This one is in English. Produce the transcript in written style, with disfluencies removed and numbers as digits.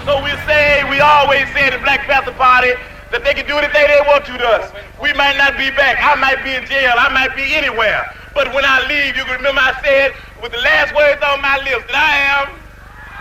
So we always say in the Black Panther Party that they can do anything they want to us. We might not be back. I might be in jail. I might be anywhere. But when I leave, you can remember I said with the last words on my lips that I am